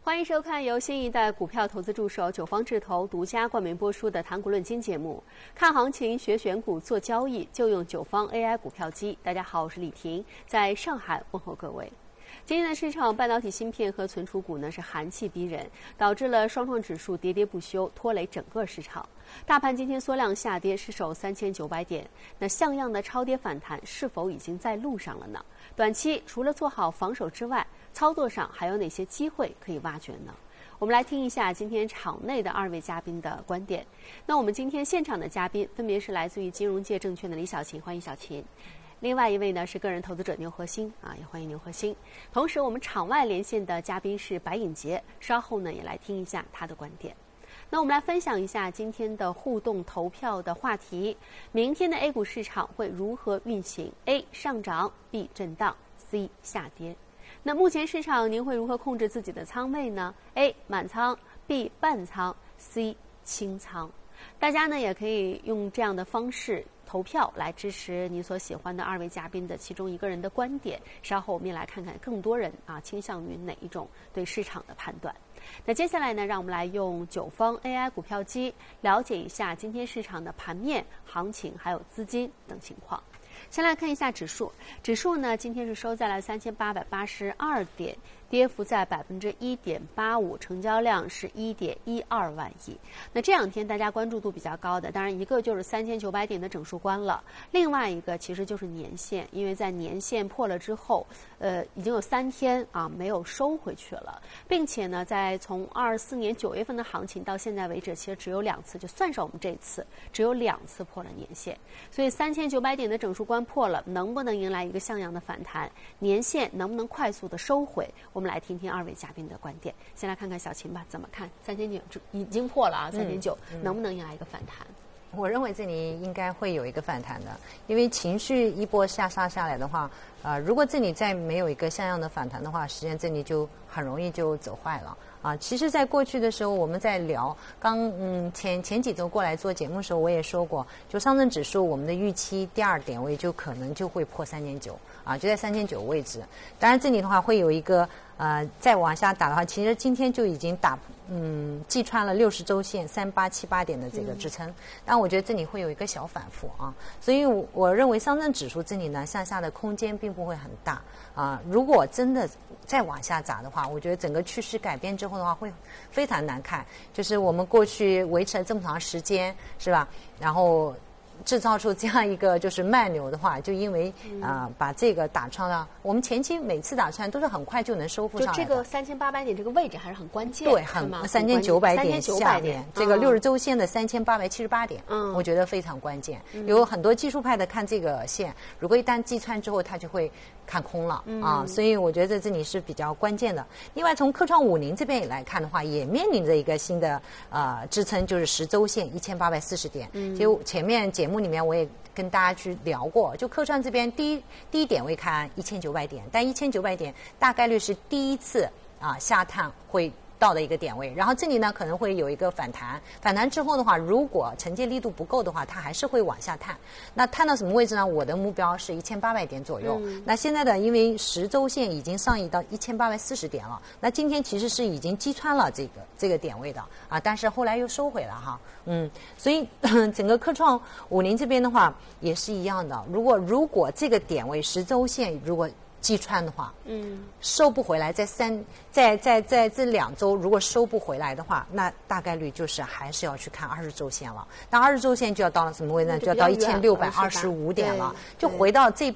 欢迎收看由新一代股票投资助手九方智投独家冠名播出的《谈股论金》节目。看行情、学选股、做交易，就用九方 AI 股票机。大家好，我是李婷，在上海问候各位。今天的市场，半导体芯片和存储股呢是寒气逼人，导致了双创指数喋喋不休，拖累整个市场。大盘今天缩量下跌，失守3900点。那像样的超跌反弹是否已经在路上了呢？短期除了做好防守之外，操作上还有哪些机会可以挖掘呢？我们来听一下今天场内的2位嘉宾的观点。那我们今天现场的嘉宾分别是来自于金融界证券的李小琴，欢迎小琴。另外一位呢是个人投资者牛和兴也欢迎牛和兴。同时我们场外连线的嘉宾是白颖杰，稍后呢也来听一下他的观点。那我们来分享一下今天的互动投票的话题：明天的 A 股市场会如何运行 ？A 上涨 ，B 震荡 ，C 下跌。那目前市场您会如何控制自己的仓位呢 ？A 满仓 ，B 半仓 ，C 清仓。大家呢也可以用这样的方式投票来支持你所喜欢的2位嘉宾的其中一个人的观点。稍后我们也来看看更多人倾向于哪一种对市场的判断。那接下来呢，让我们来用九方 AI 股票机了解一下今天市场的盘面、行情还有资金等情况。先来看一下指数，指数呢今天是收在了3882点，跌幅在1.85%，成交量是1.12万亿。那这2天大家关注度比较高的，当然一个就是3900点的整数关了，另外一个其实就是年线，因为在年线破了之后，已经有3天没有收回去了，并且呢，在从24年9月份的行情到现在为止，其实只有2次，就算上我们这次，只有2次破了年线，所以3900点的整数关破了，能不能迎来一个像样的反弹？年线能不能快速的收回？我们来听听2位嘉宾的观点。先来看看小琴吧，怎么看？3900已经破了3900，能不能迎来一个反弹？ 我认为这里应该会有一个反弹的，因为情绪一波下杀下来的话，如果这里再没有一个像样的反弹的话，实际上这里就很容易就走坏了。其实在过去的时候我们在聊前几周过来做节目的时候我也说过，就上证指数我们的预期第2点位就可能就会破3900就在3900位置。当然这里的话会有一个再往下打的话，其实今天就已经击穿了60周线3878点的这个支撑，但我觉得这里会有一个小反复所以我认为上证指数这里呢向下的空间并不会很大如果真的再往下砸的话，我觉得整个趋势改变之后的话会非常难看，就是我们过去维持了这么长时间是吧，然后制造出这样一个就是慢牛的话，就因为把这个打穿了，我们前期每次打穿都是很快就能收复上来的。 就这个3800点这个位置还是很关键， 对，很3900点下面这个60周线的3878点，我觉得非常关键。有很多技术派的看这个线，如果一旦击穿之后，它就会看空了所以我觉得这里是比较关键的。另外从科创50这边来看的话，也面临着一个新的支撑，就是10周线1840点。就前面节目里面我也跟大家去聊过，就科创这边第一点位看1900点，但1900点大概率是第一次下探会到的一个点位，然后这里呢可能会有一个反弹之后的话，如果承接力度不够的话，它还是会往下探。那探到什么位置呢？我的目标是1800点左右。那现在的因为10周线已经上移到1840点了，那今天其实是已经击穿了这个点位的但是后来又收回了所以整个科创50这边的话也是一样的。如果这个点位10周线如果击穿的话，收不回来，在这2周如果收不回来的话，那大概率就是还是要去看20周线了。那20周线就要到了什么位呢？就要到1625点了，就回到这